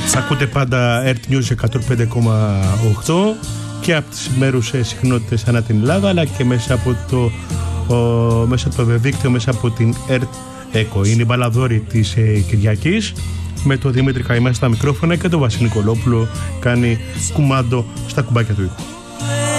Ακούτε πάντα Earth News 105,8 και από τις μέρουσες συχνότητες ανά την Ελλάδα, αλλά και μέσα από το διαδίκτυο, μέσα από την Earth Echo. Είναι η μπαλαδόρη της Κυριακής με τον Δημήτρη Καημά στα μικρόφωνα και τον Βασίλη Νικολόπουλο κάνει κουμάντο στα κουμπάκια του οίκου.